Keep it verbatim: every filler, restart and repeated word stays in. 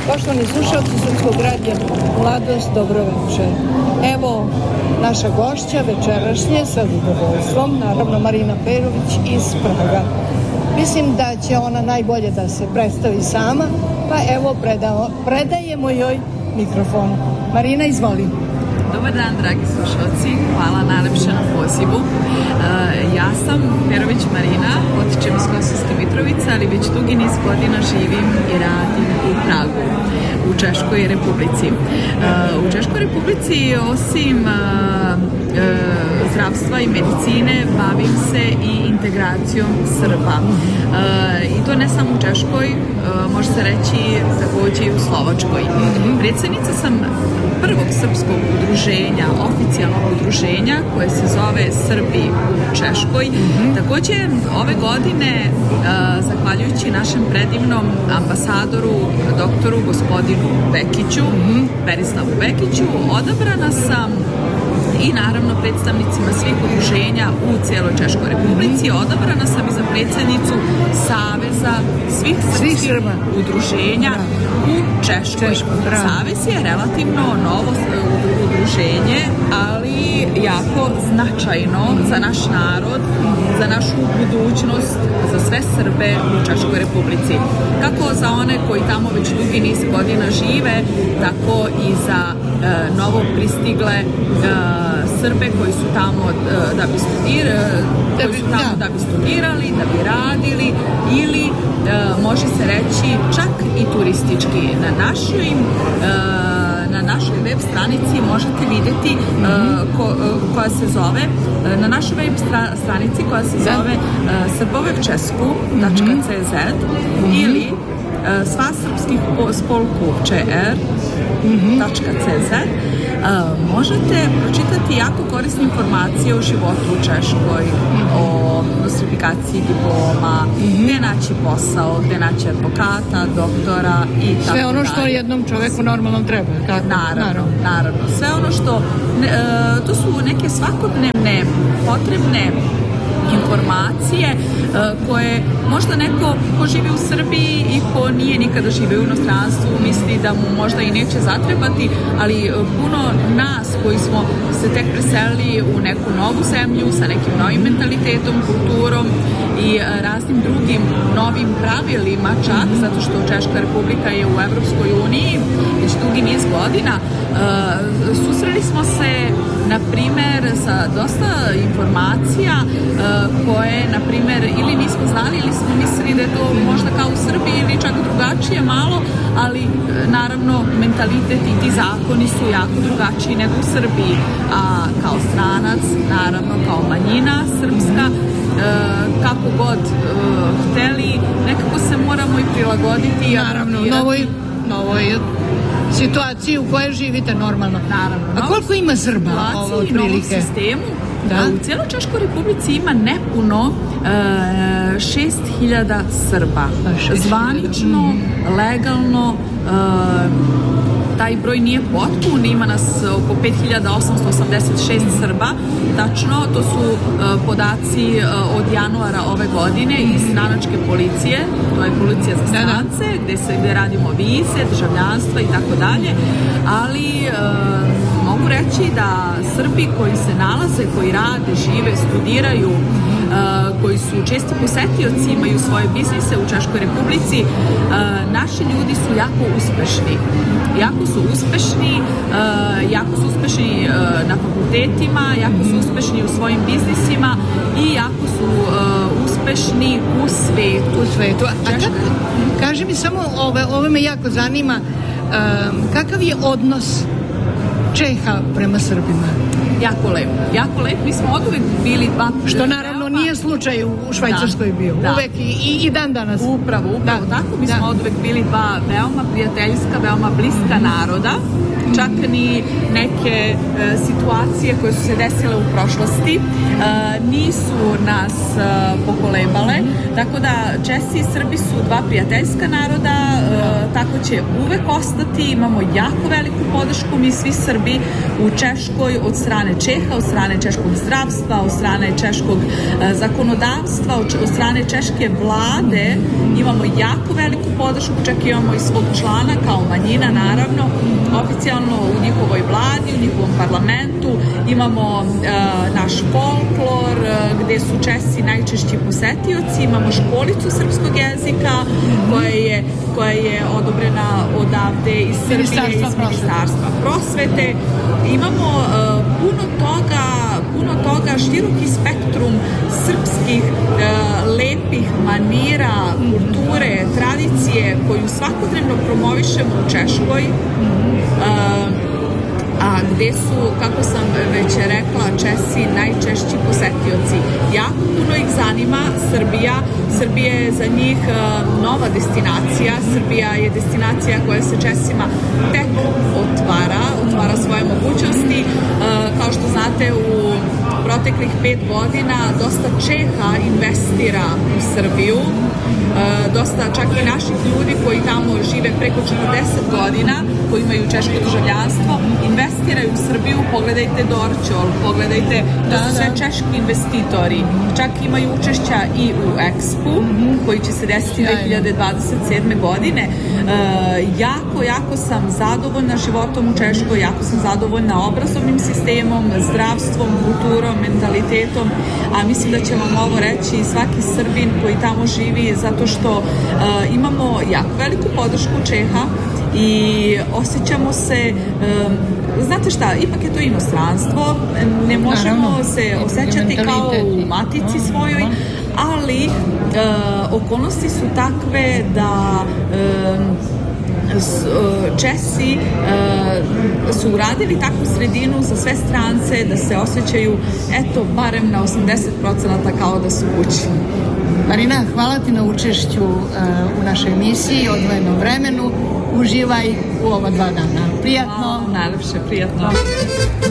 Poštovani slušalci Srpskog radija Mladost, dobro večer. Evo naša gošća večerašnje sa zadovoljstvom, naravno Marina Perović iz Praga. Mislim da će ona najbolje da se predstavi sama, pa evo predamo, predajemo joj mikrofon. Marina, izvoli. Dobar dan, dragi slušalci, hvala najlepše na pozivu. E, ja sam Perović Marina, potičem iz Kosovske Mitrovice, ali već dugi niz godina živim i radim u Pragu, u Češkoj Republici. E, u Češkoj Republici, osim e, e, zdravstva i medicine, bavim se i integracijom Srba. E, I to ne samo u Češkoj, e, može se reći takođe i u Slovačkoj. Predsjednica sam prvog srpskog udruženja, oficijalnog udruženja koje se zove Srbi u Češkoj. Mm-hmm. Takođe, ove godine, uh, zahvaljujući našem predivnom ambasadoru, doktoru gospodinu Bekiću, mm-hmm. Berislavu Bekiću, odabrana sam i naravno predstavnicima svih udruženja u cijeloj Češkoj Republici, odabrana sam i za predsjednicu Saveza svih srpskih udruženja u Češkoj. Savez je relativno novo udruženje, ali jako značajno za naš narod, za našu budućnost, za sve Srbe u Češkoj Republici. Kako za one koji tamo već dugi niz godina žive, tako i za e, novo pristigle e, Srbe koji su tamo e, da bi studirali, koji su tamo da bi studirali, da bi radili ili e, može se reći čak i turistički. Na našoj e, na našoj web stranici možete vidjeti uh, ko, uh, koja se zove uh, na našoj web stra, stranici koja se zove uh, srbovevčesku tačka ce zet mm-hmm. ili uh, sva srpskih spolku čr tačka ce zet. Uh, možete pročitati jako korisne informacije o životu u Češkoj, o nostrifikaciji diploma, mm-hmm. gdje naći posao, gdje naći advokata, doktora i tako sve ono što dalje. Jednom čoveku normalno treba. Tako? Naravno, naravno, naravno. Sve ono što, uh, to su neke svakodnevne potrebne informacije uh, koje možda neko ko živi u Srbiji i ko nije nikada živio u inostranstvu misli da mu možda i neće zatrebati, ali uh, puno nas koji smo se tek preselili u neku novu zemlju sa nekim novim mentalitetom, kulturom i uh, raznim drugim novim pravilima čak, zato što Češka Republika je u Evropskoj uniji već dugi niz godina. Uh, susreli smo se na primer sa dosta informacija uh, koje na primer ili nismo znali ili smo mislili da je to možda kao u Srbiji ili čak drugačije malo, ali uh, naravno mentalitet i ti zakoni su jako drugačiji nego u Srbiji, a kao stranac, naravno kao manjina srpska, uh, kako god uh, hteli, nekako se moramo i prilagoditi. Naravno, novoj, novoj situaciji u kojoj živite normalno. Naravno. A koliko ima Srba ovo otprilike? Sistemu, da. U cijeloj Češkoj Republici ima nepuno e, šest hiljada Srba. Zvanično, mm. legalno, e, taj broj nije potpun, ima nas oko pet hiljada osamsto osamdeset šest Srba, tačno, to su uh, podaci uh, od januara ove godine iz stranačke policije, to je policija za strance, gde se gde radimo vize, državljanstva i tako dalje, ali uh, mogu reći da Srbi koji se nalaze, koji rade, žive, studiraju, Uh, koji su česti posetioci, imaju svoje biznise u Češkoj Republici, uh, naši ljudi su jako uspešni. Jako su uspešni, uh, jako su uspešni uh, na fakultetima, jako su uspešni u svojim biznisima i jako su uh, uspešni u svetu. U svetu. A kako, kaži mi samo, ove, ove me jako zanima, um, kakav je odnos Čeha prema Srbima? Jako lep. Jako lep. Mi smo oduvek bili dva... Što naravno veoma... nije slučaj u Švajcarskoj bio. Da. Uvek i, i, i dan danas. Upravo, upravo da. Tako. Mi da. smo oduvek bili dva veoma prijateljska, veoma bliska naroda. Čak ni neke e, situacije koje su se desile u prošlosti e, nisu nas e, pokolebale. Tako da Česi i Srbi su dva prijateljska naroda, e, tako će uvek ostati. Imamo jako veliku podršku mi svi Srbi u Češkoj od strane Čeha, od strane češkog zdravstva, od strane češkog zakonodavstva od strane češke vlade imamo jako veliku podršku, čak imamo i svog člana kao manjina, naravno, oficijalno u njihovoj vladi, u njihovom parlamentu, imamo naš folklor gde su Česi najčešći posetioci, imamo školicu srpskog jezika koja je, koja je odobrena odavde iz Srbije, iz Ministarstva prosvete. Imamo uh, puno toga, puno toga, široki spektrum srpskih uh, lepih manira, kulture, tradicije koju svakodnevno promovišemo u Češkoj. Uh, a gde su, kako sam već rekla, Česi najčešći posetioci. Jako puno ih zanima Srbija. Srbija je za njih uh, nova destinacija. Srbija je destinacija koja se Česima tek otvara, otvara svoje mogućnosti. Uh, kao što znate, u proteklih pet godina dosta Čeha investira u Srbiju. Uh, dosta čak i naših ljudi koji tamo žive preko četrdeset godina, koji imaju češko državljanstvo, investiraju u Srbiju. Pogledajte Dorćol, pogledajte da su sve češki investitori. Čak imaju učešća i u Expu, mm-hmm. koji će se desiti dve hiljade dvadeset sedme. godine. E, jako, jako sam zadovoljna životom u Češkoj, jako sam zadovoljna obrazovnim sistemom, zdravstvom, kulturom, mentalitetom, a mislim da će vam ovo reći svaki Srbin koji tamo živi, zato što e, imamo jako veliku podršku Čeha i osjećamo se, um, znate šta, ipak je to inostranstvo, ne možemo Naravno. se osjećati kao u matici svojoj, ali uh, okolnosti su takve da um, Česi uh, su uradili takvu sredinu za sve strance da se osjećaju, eto, barem na osamdeset procenata kao da su kući. Marina, hvala ti na učešću uh, u našoj emisiji, odvojenom vremenu. Uživaj u ova dva dana. Prijatno. Hvala, najlepše, prijatno.